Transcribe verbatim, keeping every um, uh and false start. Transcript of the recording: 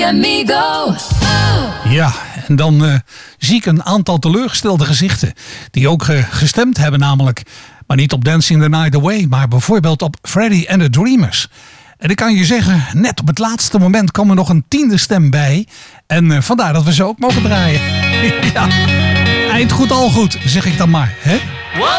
Amigo. Ja, en dan uh, zie ik een aantal teleurgestelde gezichten die ook uh, gestemd hebben namelijk. Maar niet op Dancing the Night Away, maar bijvoorbeeld op Freddie and the Dreamers. En ik kan je zeggen, net op het laatste moment kwam er nog een tiende stem bij. En uh, vandaar dat we ze ook mogen draaien. Ja, eind goed al goed, zeg ik dan maar. Hè?